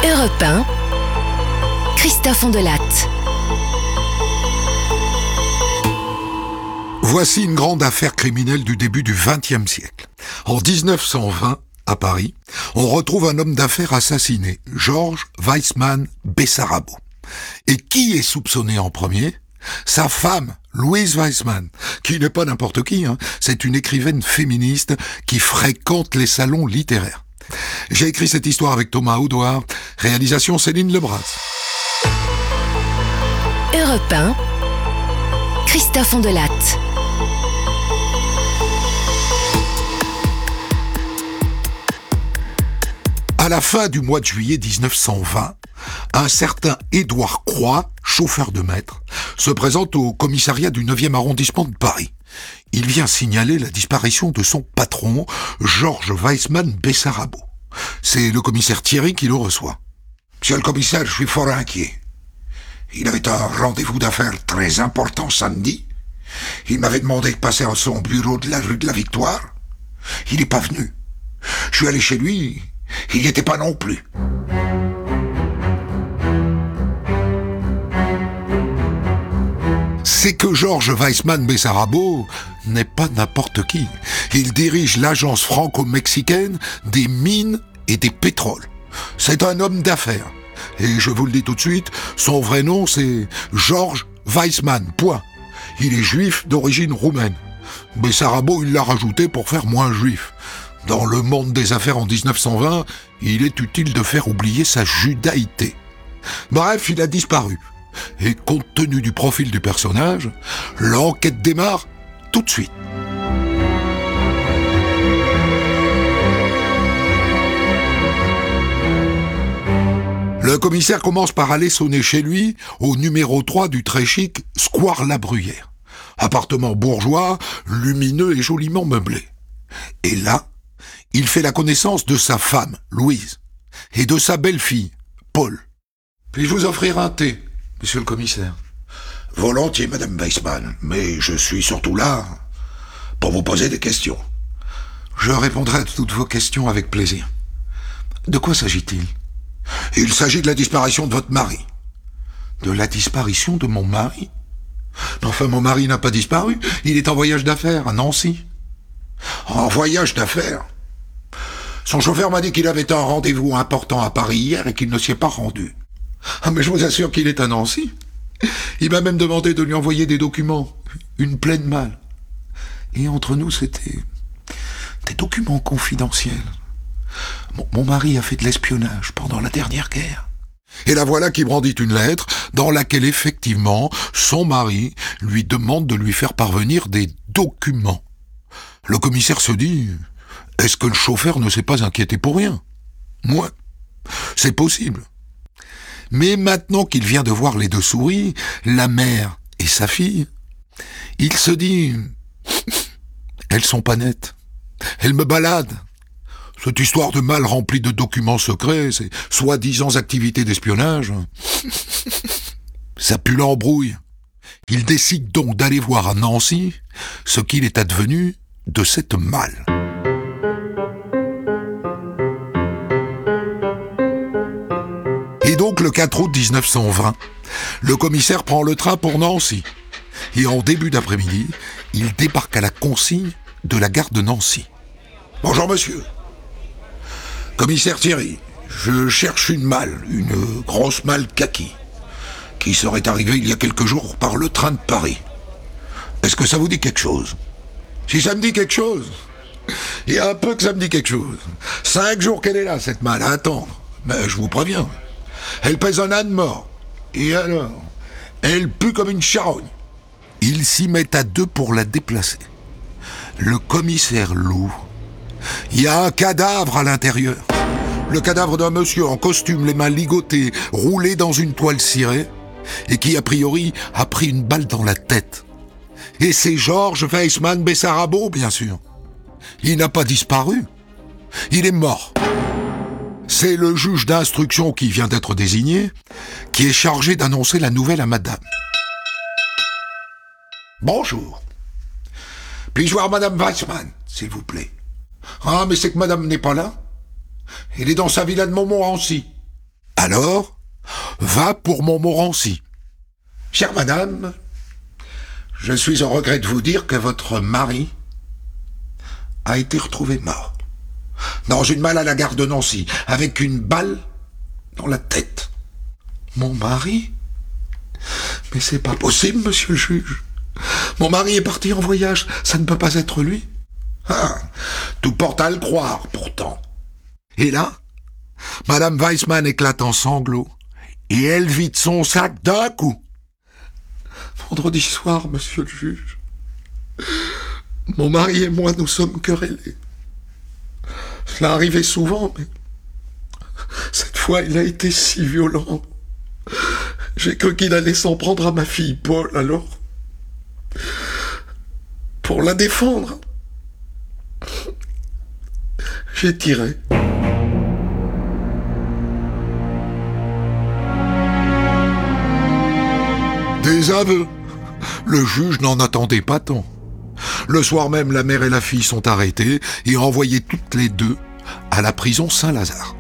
Europe 1, Christophe Ondelatte. Voici une grande affaire criminelle du début du XXe siècle. En 1920, à Paris, on retrouve un homme d'affaires assassiné, Georges Weissmann Bessarabot. Et qui est soupçonné en premier ? Sa femme, Louise Weissmann, qui n'est pas n'importe qui, c'est une écrivaine féministe qui fréquente les salons littéraires. J'ai écrit cette histoire avec Thomas Audouard, réalisation Céline Lebras. Europe 1, Christophe Ondelatte. À la fin du mois de juillet 1920, un certain Édouard Croix, chauffeur de maître, se présente au commissariat du 9e arrondissement de Paris. Il vient signaler la disparition de son patron, Georges Weissmann Bessarabot. C'est le commissaire Thierry qui le reçoit. « Monsieur le commissaire, je suis fort inquiet. Il avait un rendez-vous d'affaires très important samedi. Il m'avait demandé de passer à son bureau de la rue de la Victoire. Il n'est pas venu. Je suis allé chez lui, il n'y était pas non plus. » C'est que Georges Weissmann Bessarabot n'est pas n'importe qui. Il dirige l'agence franco-mexicaine des mines et des pétroles. C'est un homme d'affaires. Et je vous le dis tout de suite, son vrai nom c'est Georges Weissmann, point. Il est juif d'origine roumaine. Bessarabot, il l'a rajouté pour faire moins juif. Dans le monde des affaires en 1920, il est utile de faire oublier sa judaïté. Bref, il a disparu. Et compte tenu du profil du personnage, l'enquête démarre tout de suite. Le commissaire commence par aller sonner chez lui au numéro 3 du très chic Square La Bruyère. Appartement bourgeois, lumineux et joliment meublé. Et là, il fait la connaissance de sa femme, Louise, et de sa belle-fille, Paul. « Puis-je vous offrir un thé, monsieur le commissaire ?» « Volontiers, madame Weissmann, mais je suis surtout là pour vous poser des questions. » « Je répondrai à toutes vos questions avec plaisir. De quoi s'agit-il ? » « Il s'agit de la disparition de votre mari. »« De la disparition de mon mari ? Enfin, mon mari n'a pas disparu. Il est en voyage d'affaires à Nancy. »« En voyage d'affaires ? Son chauffeur m'a dit qu'il avait un rendez-vous important à Paris hier et qu'il ne s'y est pas rendu. »« Ah, mais je vous assure qu'il est à Nancy. Il m'a même demandé de lui envoyer des documents, une pleine malle. Et entre nous, c'était des documents confidentiels. Mon mari a fait de l'espionnage pendant la dernière guerre. » Et la voilà qui brandit une lettre dans laquelle effectivement son mari lui demande de lui faire parvenir des documents. Le commissaire se dit, est-ce que le chauffeur ne s'est pas inquiété pour rien ? Moi, c'est possible. Mais maintenant qu'il vient de voir les deux souris, la mère et sa fille, il se dit, elles sont pas nettes, elles me baladent. Cette histoire de malle remplie de documents secrets, ces soi-disant activités d'espionnage, ça pue l'embrouille. Il décide donc d'aller voir à Nancy ce qu'il est advenu de cette malle. Et donc le 4 août 1920, le commissaire prend le train pour Nancy. Et en début d'après-midi, il débarque à la consigne de la gare de Nancy. « Bonjour monsieur. Commissaire Thierry, je cherche une malle, une grosse malle kaki, qui serait arrivée il y a quelques jours par le train de Paris. Est-ce que ça vous dit quelque chose ? » Si ça me dit quelque chose, il y a un peu que ça me dit quelque chose. 5 jours qu'elle est là, cette malle, à attendre. Mais je vous préviens, elle pèse un âne mort. Et alors, elle pue comme une charogne. Ils s'y mettent à deux pour la déplacer. Le commissaire loue. Il y a un cadavre à l'intérieur. Le cadavre d'un monsieur en costume, les mains ligotées, roulé dans une toile cirée, et qui, a priori, a pris une balle dans la tête. Et c'est Georges Weissmann Bessarabot, bien sûr. Il n'a pas disparu. Il est mort. C'est le juge d'instruction qui vient d'être désigné, qui est chargé d'annoncer la nouvelle à madame. « Bonjour. Puis-je voir madame Weissmann, s'il vous plaît ? » « Ah, mais c'est que madame n'est pas là. Elle est dans sa villa de Montmorency. » « Alors, va pour Montmorency. Chère madame, je suis au regret de vous dire que votre mari a été retrouvé mort dans une malle à la gare de Nancy, avec une balle dans la tête. Mon mari? Mais c'est pas possible, monsieur le juge. Mon mari est parti en voyage, ça ne peut pas être lui. Ah, tout porte à le croire, pourtant. Et là, Madame Weissmann éclate en sanglots, et elle vide son sac d'un coup. Vendredi soir, monsieur le juge, mon mari et moi nous sommes querellés. Cela arrivait souvent, mais cette fois il a été si violent. J'ai cru qu'il allait s'en prendre à ma fille Paul, alors, pour la défendre, j'ai tiré. Des aveux. Le juge n'en attendait pas tant. Le soir même, la mère et la fille sont arrêtées et renvoyées toutes les deux à la prison Saint-Lazare.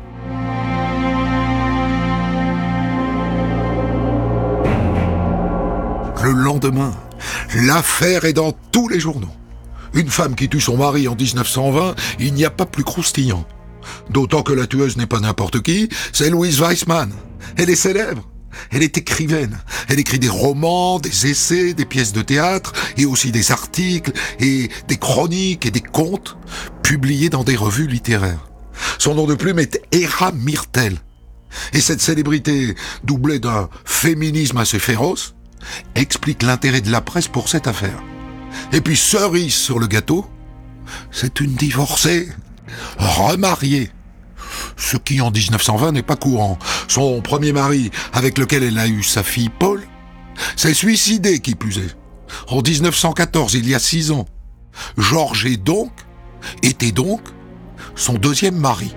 Le lendemain, l'affaire est dans tous les journaux. Une femme qui tue son mari en 1920, il n'y a pas plus croustillant. D'autant que la tueuse n'est pas n'importe qui, c'est Louise Weissmann. Elle est célèbre. Elle est écrivaine. Elle écrit des romans, des essais, des pièces de théâtre, et aussi des articles, et des chroniques et des contes, publiés dans des revues littéraires. Son nom de plume est Héra Myrtel. Et cette célébrité, doublée d'un féminisme assez féroce, explique l'intérêt de la presse pour cette affaire. Et puis, cerise sur le gâteau, c'est une divorcée, remariée. Ce qui, en 1920, n'est pas courant. Son premier mari, avec lequel elle a eu sa fille Paul, s'est suicidé, qui plus est. En 1914, il y a 6 ans. Georges était donc son deuxième mari.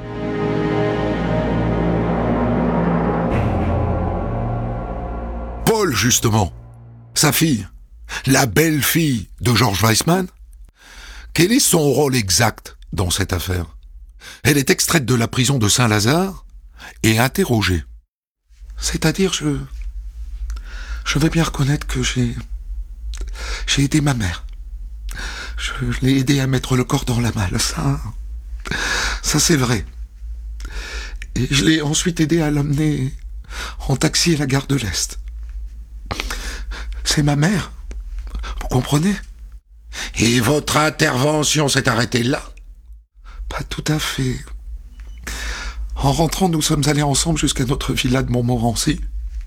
Paul, justement, sa fille, la belle-fille de Georges Weissmann, quel est son rôle exact dans cette affaire? Elle est extraite de la prison de Saint-Lazare et interrogée. C'est-à-dire, je vais bien reconnaître que j'ai aidé ma mère. Je l'ai aidé à mettre le corps dans la malle, ça c'est vrai. Et je l'ai ensuite aidé à l'emmener en taxi à la gare de l'Est. C'est ma mère, vous comprenez? Et votre intervention s'est arrêtée là? Pas tout à fait. En rentrant, nous sommes allés ensemble jusqu'à notre villa de Montmorency.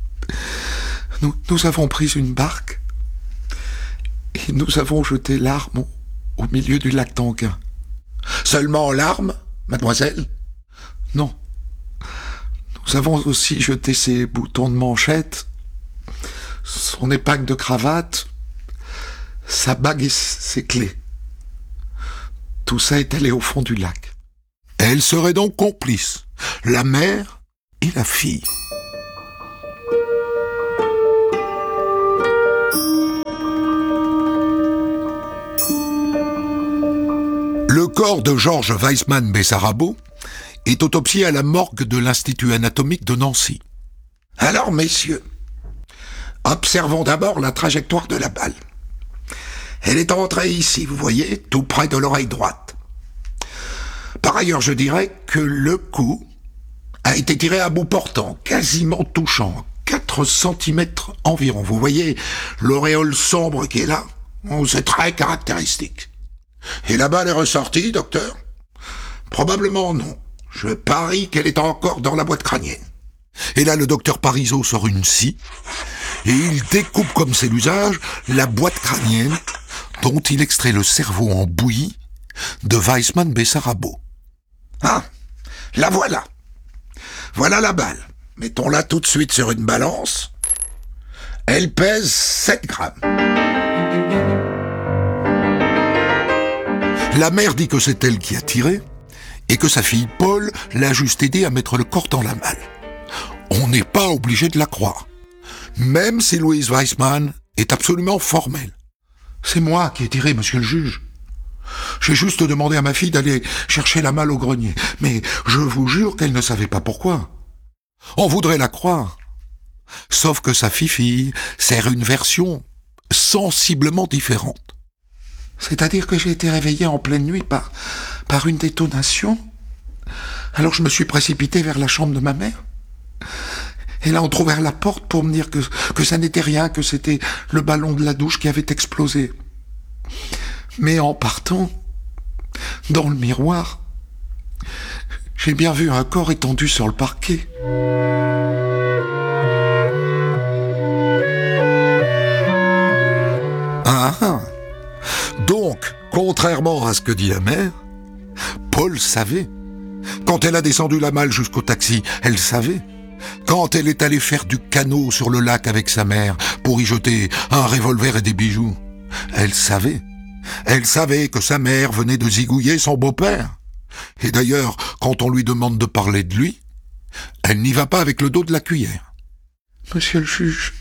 Nous avons pris une barque et nous avons jeté l'arme au milieu du lac d'Anguin. Seulement l'arme, mademoiselle? Non. Nous avons aussi jeté ses boutons de manchette, son épingle de cravate, sa bague et ses clés. Tout ça est allé au fond du lac. Elle serait donc complice, la mère et la fille. Le corps de Georges Weissmann Bessarabo est autopsié à la morgue de l'Institut anatomique de Nancy. Alors, messieurs, observons d'abord la trajectoire de la balle. Elle est entrée ici, vous voyez, tout près de l'oreille droite. Par ailleurs, je dirais que le coup a été tiré à bout portant, quasiment touchant, 4 cm environ. Vous voyez l'auréole sombre qui est là? C'est très caractéristique. Et la balle est ressortie, docteur? Probablement non. Je parie qu'elle est encore dans la boîte crânienne. Et là, le docteur Parisot sort une scie, et il découpe comme c'est l'usage la boîte crânienne dont il extrait le cerveau en bouillie de Weissmann Bessarabo. Ah, la voilà. Voilà la balle. Mettons-la tout de suite sur une balance. Elle pèse 7 grammes. La mère dit que c'est elle qui a tiré et que sa fille Paul l'a juste aidé à mettre le corps dans la malle. On n'est pas obligé de la croire, même si Louise Weissmann est absolument formelle. C'est moi qui ai tiré, monsieur le juge. J'ai juste demandé à ma fille d'aller chercher la malle au grenier, mais je vous jure qu'elle ne savait pas pourquoi. On voudrait la croire. Sauf que sa fille sert une version sensiblement différente. C'est-à-dire que j'ai été réveillé en pleine nuit par une détonation. Alors je me suis précipité vers la chambre de ma mère. Elle a entrouvert la porte pour me dire que ça n'était rien, que c'était le ballon de la douche qui avait explosé. Mais en partant, dans le miroir, j'ai bien vu un corps étendu sur le parquet. Ah. Donc, contrairement à ce que dit la mère, Paul savait. Quand elle a descendu la malle jusqu'au taxi, elle savait. Quand elle est allée faire du canot sur le lac avec sa mère pour y jeter un revolver et des bijoux, elle savait. Elle savait que sa mère venait de zigouiller son beau-père. Et d'ailleurs, quand on lui demande de parler de lui, elle n'y va pas avec le dos de la cuillère. Monsieur le juge,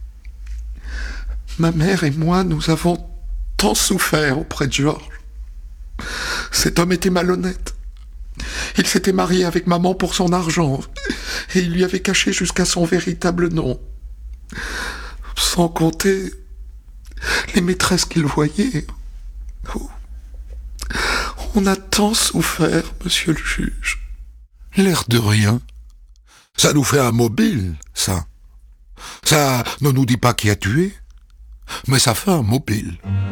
ma mère et moi, nous avons tant souffert auprès de Georges. Cet homme était malhonnête. Il s'était marié avec maman pour son argent, et il lui avait caché jusqu'à son véritable nom. Sans compter les maîtresses qu'il voyait. Oh. On a tant souffert, monsieur le juge. L'air de rien. Ça nous fait un mobile, ça. Ça ne nous dit pas qui a tué, mais ça fait un mobile.